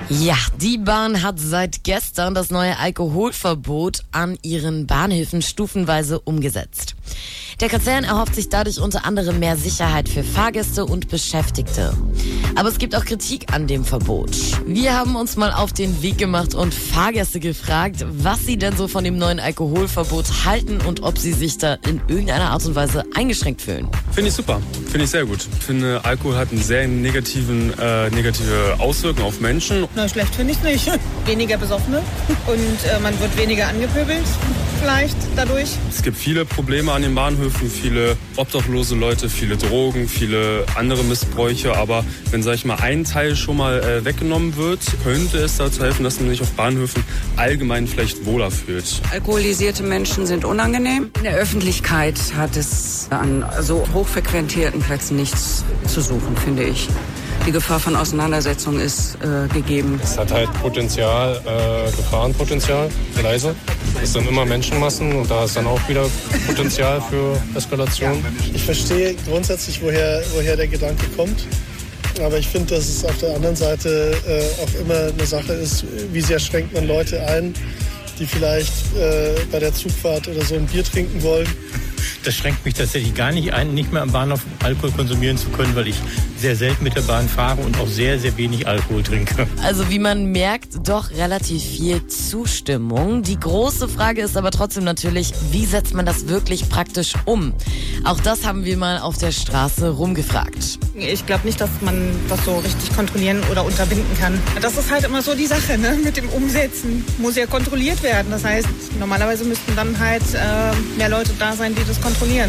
Ja, die Bahn hat seit gestern das neue Alkoholverbot an ihren Bahnhöfen stufenweise umgesetzt. Der Konzern erhofft sich dadurch unter anderem mehr Sicherheit für Fahrgäste und Beschäftigte. Aber es gibt auch Kritik an dem Verbot. Wir haben uns mal auf den Weg gemacht und Fahrgäste gefragt, was sie denn so von dem neuen Alkoholverbot halten und ob sie sich da in irgendeiner Art und Weise eingeschränkt fühlen. Finde ich super, finde ich sehr gut. Ich finde, Alkohol hat eine sehr negative Auswirkungen auf Menschen. Na, schlecht finde ich nicht. Weniger Besoffene und man wird weniger angepöbelt vielleicht dadurch. Es gibt viele Probleme an den Bahnhöfen, viele obdachlose Leute, viele Drogen, viele andere Missbräuche. Aber wenn, sag ich mal, ein Teil schon mal weggenommen wird, könnte es dazu helfen, dass man sich auf Bahnhöfen allgemein vielleicht wohler fühlt. Alkoholisierte Menschen sind unangenehm. In der Öffentlichkeit hat es an so hochfrequentierten Plätzen nichts zu suchen, finde ich. Die Gefahr von Auseinandersetzungen ist gegeben. Es hat halt Potenzial, Gefahrenpotenzial, leise. Es sind immer Menschenmassen und da ist dann auch wieder Potenzial für Eskalation. Ich verstehe grundsätzlich, woher der Gedanke kommt. Aber ich finde, dass es auf der anderen Seite auch immer eine Sache ist, wie sehr schränkt man Leute ein, die vielleicht bei der Zugfahrt oder so ein Bier trinken wollen. Das schränkt mich tatsächlich gar nicht ein, nicht mehr am Bahnhof Alkohol konsumieren zu können, weil ich sehr selten mit der Bahn fahre und auch sehr, sehr wenig Alkohol trinke. Also wie man merkt, doch relativ viel Zustimmung. Die große Frage ist aber trotzdem natürlich, wie setzt man das wirklich praktisch um? Auch das haben wir mal auf der Straße rumgefragt. Ich glaube nicht, dass man das so richtig kontrollieren oder unterbinden kann. Das ist halt immer so die Sache, ne? Mit dem Umsetzen. Muss ja kontrolliert werden. Das heißt, normalerweise müssten dann halt mehr Leute da sein, die das kontrollieren.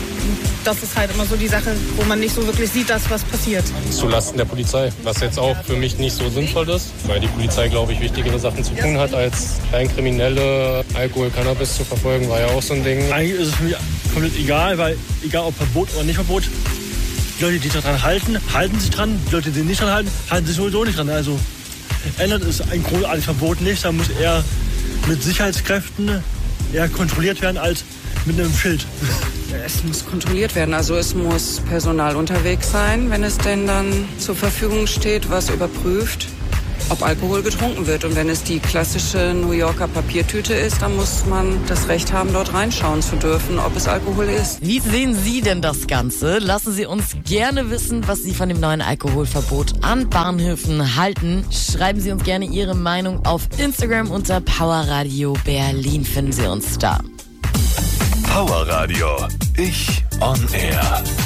Das ist halt immer so die Sache, wo man nicht so wirklich sieht, dass was passiert. Zulasten der Polizei, was jetzt auch für mich nicht so sinnvoll ist, weil die Polizei, glaube ich, wichtigere Sachen zu tun hat, als Kleinkriminelle Alkohol, Cannabis zu verfolgen, war ja auch so ein Ding. Eigentlich ist es mir komplett egal, weil egal ob Verbot oder nicht Verbot, die Leute, die sich daran halten, halten sich dran, die Leute, die nicht dran halten, halten sich sowieso nicht dran. Also ändert es ein großartiges Verbot nicht, da muss eher mit Sicherheitskräften eher kontrolliert werden als mit einem Schild. Es muss kontrolliert werden, also es muss Personal unterwegs sein, wenn es denn dann zur Verfügung steht, was überprüft, ob Alkohol getrunken wird. Und wenn es die klassische New Yorker Papiertüte ist, dann muss man das Recht haben, dort reinschauen zu dürfen, ob es Alkohol ist. Wie sehen Sie denn das Ganze? Lassen Sie uns gerne wissen, was Sie von dem neuen Alkoholverbot an Bahnhöfen halten. Schreiben Sie uns gerne Ihre Meinung auf Instagram unter Powerradio Berlin, finden Sie uns da. Powerradio, ich on air.